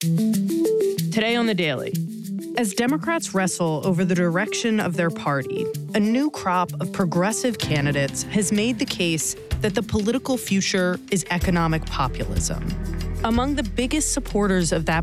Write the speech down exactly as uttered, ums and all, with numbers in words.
Today on The Daily. As Democrats wrestle over the direction of their party, a new crop of progressive candidates has made the case that the political future is economic populism. Among the biggest supporters of that